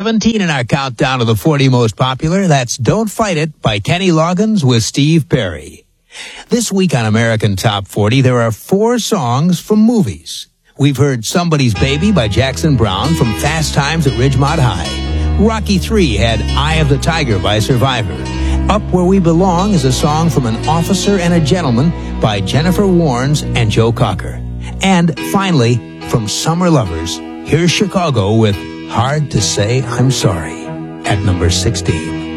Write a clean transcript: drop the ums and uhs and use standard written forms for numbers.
17 in our countdown to the 40 most popular. That's Don't Fight It by Kenny Loggins with Steve Perry. This week on American Top 40, there are 4 songs from movies. We've heard Somebody's Baby by Jackson Browne from Fast Times at Ridgemont High. Rocky III had Eye of the Tiger by Survivor. Up Where We Belong is a song from An Officer and a Gentleman by Jennifer Warnes and Joe Cocker. And finally, from Summer Lovers, here's Chicago with Hard to Say I'm Sorry at number 16.